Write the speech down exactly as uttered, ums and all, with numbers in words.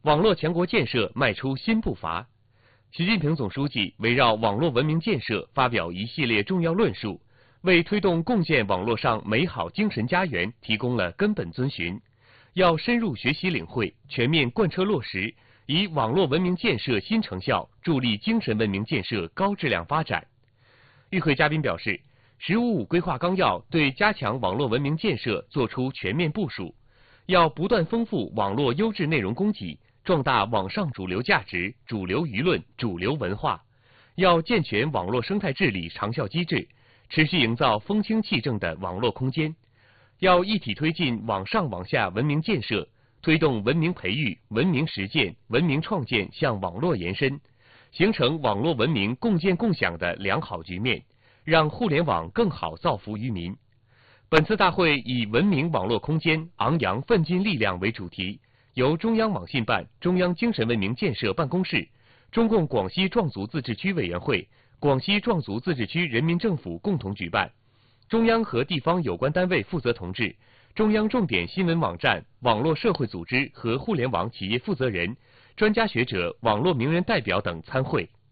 网络强国建设迈出新步伐。习近平总书记围绕网络文明建设发表一系列重要论述，为推动共建网络上美好精神家园提供了根本遵循。要深入学习领会，全面贯彻落实，以网络文明建设新成效助力精神文明建设高质量发展。与会嘉宾表示，十五五规划纲要对加强网络文明建设作出全面部署，要不断丰富网络优质内容供给，壮大网上主流价值、主流舆论、主流文化，要健全网络生态治理长效机制，持续营造风清气正的网络空间。要一体推进网上网下文明建设，推动文明培育、文明实践、文明创建向网络延伸，形成网络文明共建共享的良好局面，让互联网更好造福于民。本次大会以文明网络空间昂扬奋进力量为主题，由中央网信办、中央精神文明建设办公室、中共广西壮族自治区委员会、广西壮族自治区人民政府共同举办。中央和地方有关单位负责同志、中央重点新闻网站、网络社会组织和互联网企业负责人、专家学者、网络名人代表等参会。